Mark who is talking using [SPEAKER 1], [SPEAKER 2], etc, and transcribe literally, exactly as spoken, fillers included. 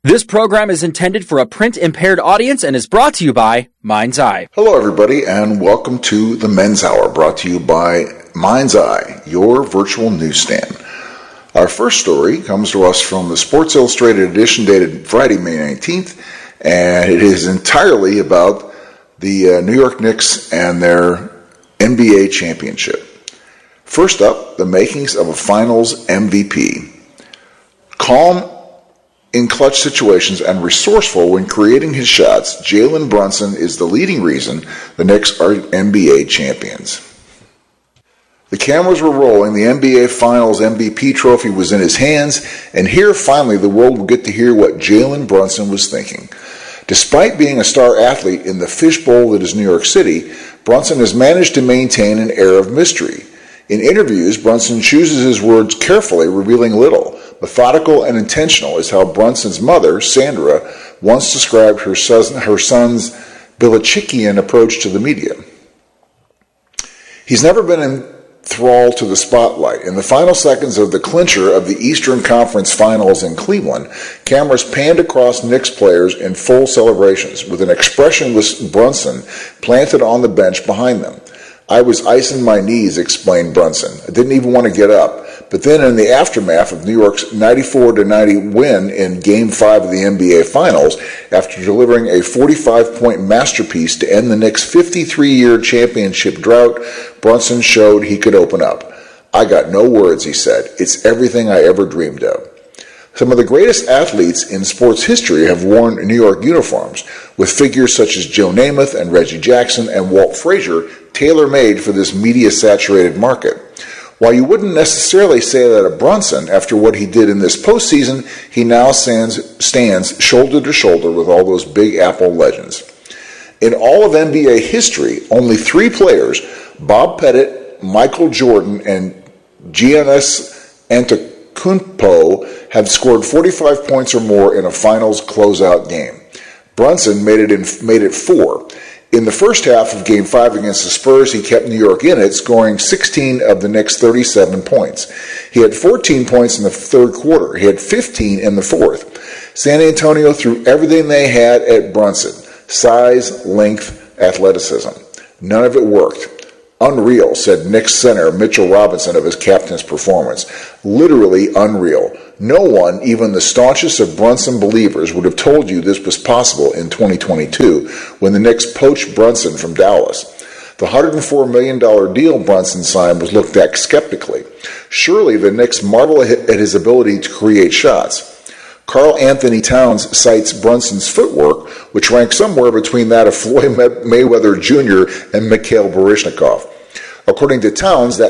[SPEAKER 1] This program is intended for a print-impaired audience and is brought to you by Mind's Eye.
[SPEAKER 2] Hello, everybody, and welcome to the Men's Hour, brought to you by Mind's Eye, your virtual newsstand. Our first story comes to us from the Sports Illustrated edition dated Friday, May nineteenth, and it is entirely about the uh, New York Knicks and their N B A championship. First up, the makings of a finals M V P. Calm in clutch situations and resourceful when creating his shots, Jalen Brunson is the leading reason the Knicks are N B A champions. The cameras were rolling, the N B A Finals M V P trophy was in his hands, and here finally the world will get to hear what Jalen Brunson was thinking. Despite being a star athlete in the fishbowl that is New York City, Brunson has managed to maintain an air of mystery. In interviews, Brunson chooses his words carefully, revealing little. Methodical and intentional is how Brunson's mother, Sandra, once described her, son, her son's Belichickian approach to the media. He's never been enthralled to the spotlight. In the final seconds of the clincher of the Eastern Conference Finals in Cleveland, cameras panned across Knicks players in full celebrations, with an expressionless Brunson planted on the bench behind them. I was icing my knees, explained Brunson. I didn't even want to get up. But then in the aftermath of New York's ninety-four to ninety win in Game five of the N B A Finals, after delivering a forty-five point masterpiece to end the Knicks' fifty-three year championship drought, Brunson showed he could open up. I got no words, he said. It's everything I ever dreamed of. Some of the greatest athletes in sports history have worn New York uniforms, with figures such as Joe Namath and Reggie Jackson and Walt Frazier tailor-made for this media-saturated market. While you wouldn't necessarily say that of Brunson, after what he did in this postseason, he now stands, stands shoulder to shoulder with all those Big Apple legends. In all of N B A history, only three players, Bob Pettit, Michael Jordan, and Giannis Antetokounmpo, have scored forty-five points or more in a finals closeout game. Brunson made it in, made it four. In the first half of Game five against the Spurs, he kept New York in it, scoring sixteen of the Knicks' thirty-seven points. He had fourteen points in the third quarter. He had fifteen in the fourth. San Antonio threw everything they had at Brunson: size, length, athleticism. None of it worked. Unreal, said Knicks center Mitchell Robinson of his captain's performance. Literally unreal. No one, even the staunchest of Brunson believers, would have told you this was possible in twenty twenty-two when the Knicks poached Brunson from Dallas. The one hundred four million dollars deal Brunson signed was looked at skeptically. Surely the Knicks marvel at his ability to create shots. Karl Anthony Towns cites Brunson's footwork, which ranks somewhere between that of Floyd Mayweather Junior and Mikhail Baryshnikov. According to Towns, that